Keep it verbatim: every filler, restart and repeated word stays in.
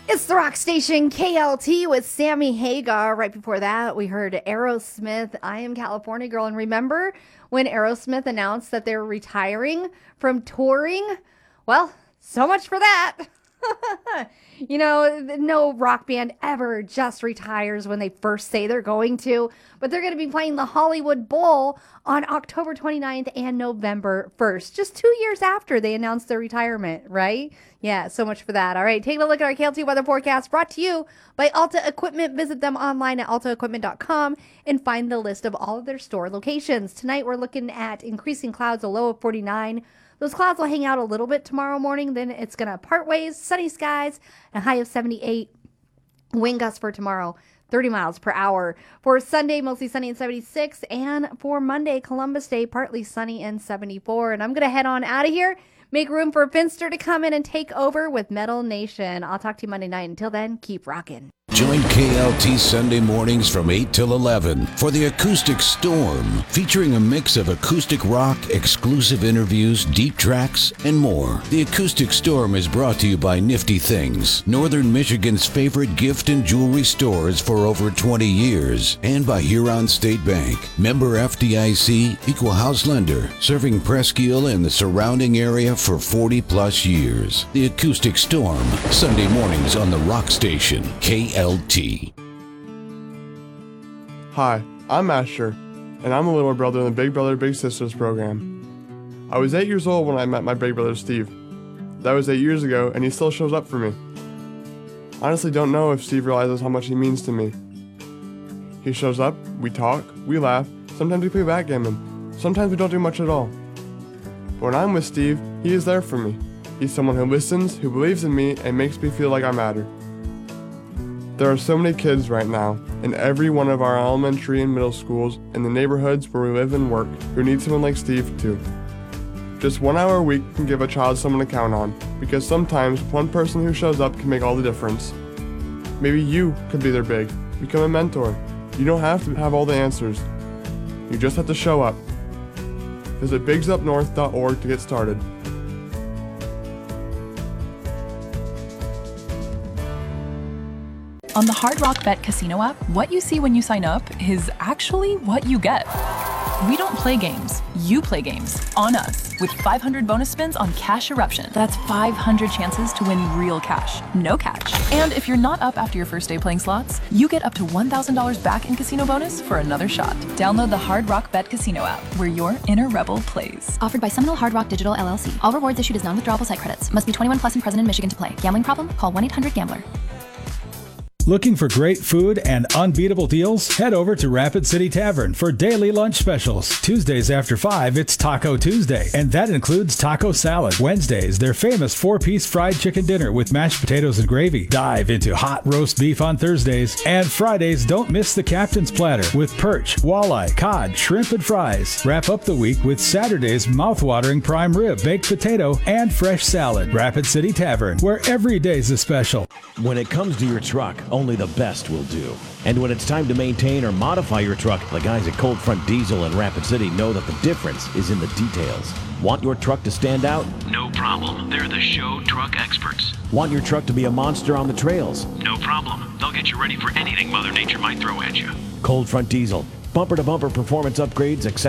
It's the rock station K L T with Sammy Hagar. Right before that, we heard Aerosmith, I Am California Girl. And remember when Aerosmith announced that they're retiring from touring? Well, so much for that. You know, no rock band ever just retires when they first say they're going to, but they're going to be playing the Hollywood Bowl on October twenty-ninth and November first, just two years after they announced their retirement, right? Yeah, so much for that. All right, taking a look at our K L T weather forecast brought to you by Alta Equipment. Visit them online at alta equipment dot com and find the list of all of their store locations. Tonight, we're looking at increasing clouds, a low of forty-nine. Those clouds will hang out a little bit tomorrow morning. Then it's going to part ways, sunny skies, a high of seventy-eight. Wind gusts for tomorrow, thirty miles per hour. For Sunday, mostly sunny and seventy-six. And for Monday, Columbus Day, partly sunny and seventy-four. And I'm going to head on out of here. Make room for Finster to come in and take over with Metal Nation. I'll talk to you Monday night. Until then, keep rocking. Join K L T Sunday mornings from eight till eleven for the Acoustic Storm, featuring a mix of acoustic rock, exclusive interviews, deep tracks, and more. The Acoustic Storm is brought to you by Nifty Things, Northern Michigan's favorite gift and jewelry stores for over twenty years, and by Huron State Bank, member F D I C, equal house lender, serving Presque Isle and the surrounding area for forty plus years. The Acoustic Storm, Sunday mornings on the Rock Station, K L T. Hi, I'm Asher, and I'm a little brother in the Big Brother Big Sisters program. I was eight years old when I met my big brother Steve. That was eight years ago, and he still shows up for me. Honestly, don't know if Steve realizes how much he means to me. He shows up, we talk, we laugh, sometimes we play backgammon, sometimes we don't do much at all. But when I'm with Steve, he is there for me. He's someone who listens, who believes in me, and makes me feel like I matter. There are so many kids right now, in every one of our elementary and middle schools, in the neighborhoods where we live and work, who need someone like Steve too. Just one hour a week can give a child someone to count on, because sometimes one person who shows up can make all the difference. Maybe you could be their big, become a mentor. You don't have to have all the answers. You just have to show up. Visit bigs up north dot org to get started. On the Hard Rock Bet Casino app, what you see when you sign up is actually what you get. We don't play games. You play games on us with five hundred bonus spins on Cash Eruption. That's five hundred chances to win real cash, no catch. And if you're not up after your first day playing slots, you get up to one thousand dollars back in casino bonus for another shot. Download the Hard Rock Bet Casino app, where your inner rebel plays. Offered by Seminole Hard Rock Digital L L C. All rewards issued as non-withdrawable site credits. Must be twenty-one plus and present in Michigan to play. Gambling problem? Call one eight hundred gambler. Looking for great food and unbeatable deals? Head over to Rapid City Tavern for daily lunch specials. Tuesdays after five, it's Taco Tuesday, and that includes taco salad. Wednesdays, their famous four-piece fried chicken dinner with mashed potatoes and gravy. Dive into hot roast beef on Thursdays. And Fridays, don't miss the Captain's Platter with perch, walleye, cod, shrimp, and fries. Wrap up the week with Saturday's mouth-watering prime rib, baked potato, and fresh salad. Rapid City Tavern, where every day's a special. When it comes to your truck, only the best will do. And when it's time to maintain or modify your truck, the guys at Cold Front Diesel in Rapid City know that the difference is in the details. Want your truck to stand out? No problem. They're the show truck experts. Want your truck to be a monster on the trails? No problem. They'll get you ready for anything Mother Nature might throw at you. Cold Front Diesel. Bumper-to-bumper performance upgrades,